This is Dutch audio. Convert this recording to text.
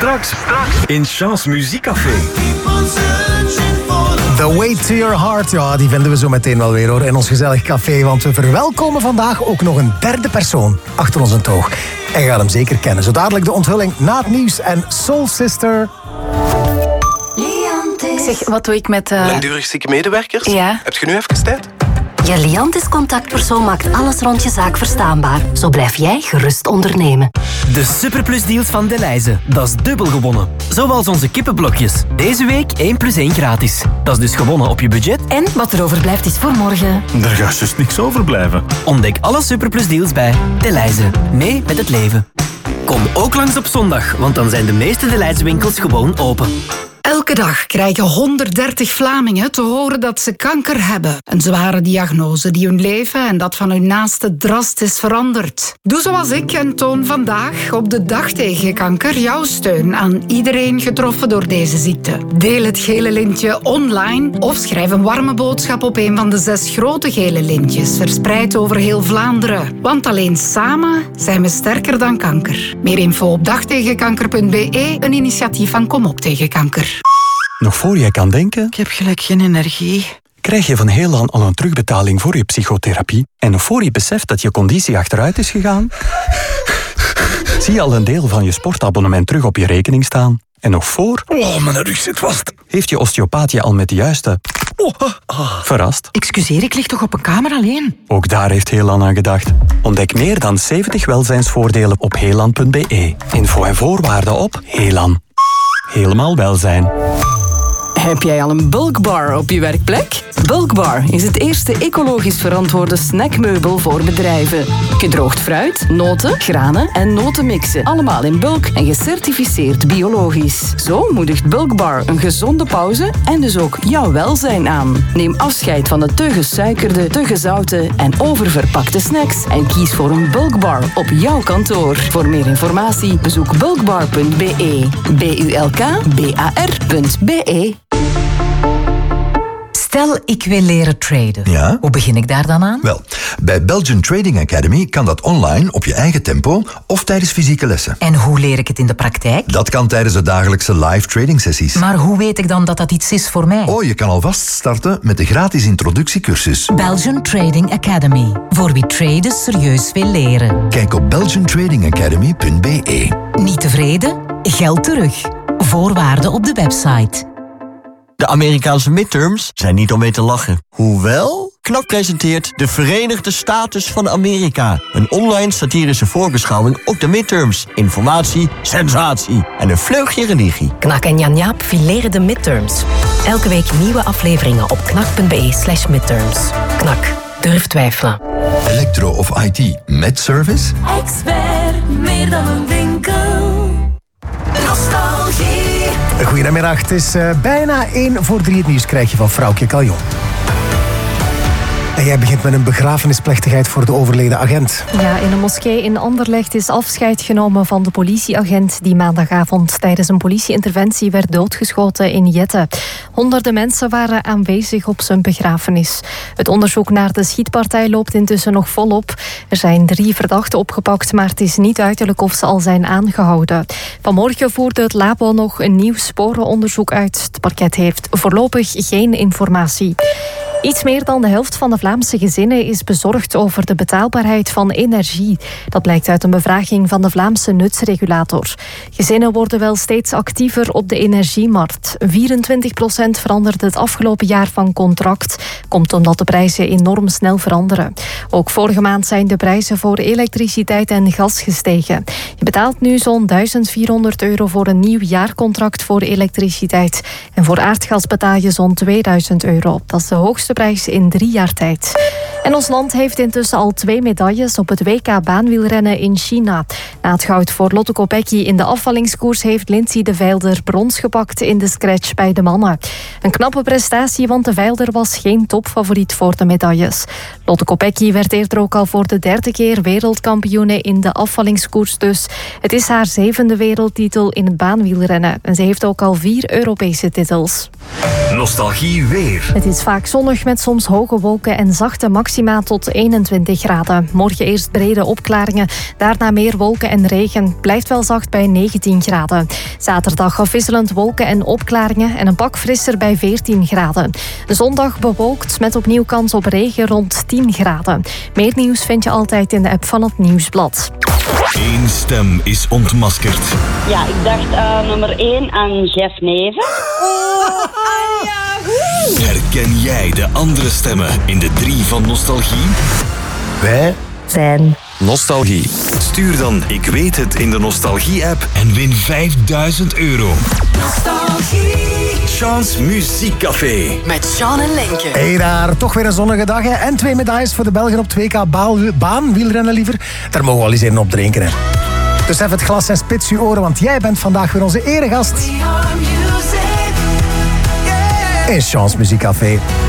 Straks in Chance Muziekcafé. The Way to Your Heart, ja, die vinden we zo meteen wel weer hoor in ons gezellig café. Want we verwelkomen vandaag ook nog een derde persoon achter ons toog. En je gaat hem zeker kennen. Zo dadelijk de onthulling na het nieuws en Soul Sister. Zeg, wat doe ik met... Langdurig zieke medewerkers? Ja. Heb je nu even tijd? Je Liantis-contactpersoon maakt alles rond je zaak verstaanbaar. Zo blijf jij gerust ondernemen. De Superplus deals van Delhaize. Dat is dubbel gewonnen. Zoals onze kippenblokjes. Deze week 1 + 1 gratis. Dat is dus gewonnen op je budget. En wat er overblijft is voor morgen. Daar gaat dus niks overblijven. Ontdek alle Superplus deals bij Delhaize. Mee met het leven. Kom ook langs op zondag, want dan zijn de meeste Delhaize winkels gewoon open. Elke dag krijgen 130 Vlamingen te horen dat ze kanker hebben. Een zware diagnose die hun leven en dat van hun naasten drastisch verandert. Doe zoals ik en toon vandaag op de Dag tegen Kanker jouw steun aan iedereen getroffen door deze ziekte. Deel het gele lintje online of schrijf een warme boodschap op een van de 6 grote gele lintjes, verspreid over heel Vlaanderen. Want alleen samen zijn we sterker dan kanker. Meer info op dagtegenkanker.be, een initiatief van Kom op tegen kanker. Nog voor jij kan denken, Ik heb gelijk geen energie. krijg je van Heelan al een terugbetaling voor je psychotherapie. En nog voor je beseft dat je conditie achteruit is gegaan, zie je al een deel van je sportabonnement terug op je rekening staan. En nog voor... Oh, mijn rug zit vast. Heeft je osteopaat je al met de juiste... verrast? Excuseer, ik lig toch op een kamer alleen? Ook daar heeft Heelan aan gedacht. Ontdek meer dan 70 welzijnsvoordelen op heelan.be. Info en voorwaarden op Heelan. Helemaal welzijn. Heb jij al een bulkbar op je werkplek? Bulkbar is het eerste ecologisch verantwoorde snackmeubel voor bedrijven. Gedroogd fruit, noten, granen en notenmixen. Allemaal in bulk en gecertificeerd biologisch. Zo moedigt Bulkbar een gezonde pauze en dus ook jouw welzijn aan. Neem afscheid van de te gesuikerde, te gezouten en oververpakte snacks en kies voor een Bulkbar op jouw kantoor. Voor meer informatie bezoek bulkbar.be. bulkbar.be. Stel, ik wil leren traden. Ja? Hoe begin ik daar dan aan? Wel, bij Belgian Trading Academy kan dat online op je eigen tempo of tijdens fysieke lessen. En hoe leer ik het in de praktijk? Dat kan tijdens de dagelijkse live trading sessies. Maar hoe weet ik dan dat dat iets is voor mij? Oh, je kan alvast starten met de gratis introductiecursus. Belgian Trading Academy. Voor wie traden serieus wil leren. Kijk op belgiantradingacademy.be. Niet tevreden? Geld terug. Voorwaarden op de website. De Amerikaanse midterms zijn niet om mee te lachen. Hoewel, KNAK presenteert de Verenigde Staten van Amerika. Een online satirische voorbeschouwing op de midterms. Informatie, sensatie en een vleugje religie. Knak en Jan Jaap fileren de midterms. Elke week nieuwe afleveringen op knak.be/midterms. Knak. Durf twijfelen. Elektro of IT met service? Expert, meer dan een winkel. Nostalgie. Goedemiddag, het is bijna 1 voor 3 het nieuws krijg je van Vrouwtje Caljon. En jij begint met een begrafenisplechtigheid voor de overleden agent. Ja, in een moskee in Anderlecht is afscheid genomen van de politieagent die maandagavond tijdens een politieinterventie werd doodgeschoten in Jette. Honderden mensen waren aanwezig op zijn begrafenis. Het onderzoek naar de schietpartij loopt intussen nog volop. Er zijn 3 verdachten opgepakt, maar het is niet duidelijk of ze al zijn aangehouden. Vanmorgen voerde het labo nog een nieuw sporenonderzoek uit. Het parket heeft voorlopig geen informatie. Iets meer dan de helft van de Vlaamse gezinnen is bezorgd over de betaalbaarheid van energie. Dat blijkt uit een bevraging van de Vlaamse nutsregulator. Gezinnen worden wel steeds actiever op de energiemarkt. 24% veranderde het afgelopen jaar van contract. Komt omdat de prijzen enorm snel veranderen. Ook vorige maand zijn de prijzen voor elektriciteit en gas gestegen. Je betaalt nu zo'n €1.400 voor een nieuw jaarcontract voor elektriciteit. En voor aardgas betaal je zo'n €2.000. Dat is de hoogste prijs in 3 jaar tijd. En ons land heeft intussen al 2 medailles op het WK baanwielrennen in China. Na het goud voor Lotte Kopecky in de afvallingskoers heeft Lindsay de Veilder brons gepakt in de scratch bij de mannen. Een knappe prestatie, want de Veilder was geen topfavoriet voor de medailles. Lotte Kopecky werd eerder ook al voor de 3e keer wereldkampioene in de afvallingskoers dus. Het is haar 7e wereldtitel in het baanwielrennen. En ze heeft ook al 4 Europese titels. Nostalgie weer. Het is vaak zonnig met soms hoge wolken en zachte maxima maxima tot 21 graden. Morgen eerst brede opklaringen, daarna meer wolken en regen. Blijft wel zacht bij 19 graden. Zaterdag afwisselend wolken en opklaringen en een pak frisser bij 14 graden. Zondag bewolkt met opnieuw kans op regen rond 10 graden. Meer nieuws vind je altijd in de app van het Nieuwsblad. Eén stem is ontmaskerd. Ja, ik dacht nummer 1 aan Jeff Neven. Herken jij de andere stemmen in de 3 van Nostalgie? Wij zijn Nostalgie. Stuur dan Ik weet het in de Nostalgie-app en win €5.000. Nostalgie. Chance Muziekcafé. Met Sean en Lenke. Hey daar, toch weer een zonnige dag hè? En 2 medailles voor de Belgen op 2K baanwielrennen liever. Daar mogen we al eens even op drinken hè. Dus even het glas en spits je oren, want jij bent vandaag weer onze eregast in Chance Muziekcafé.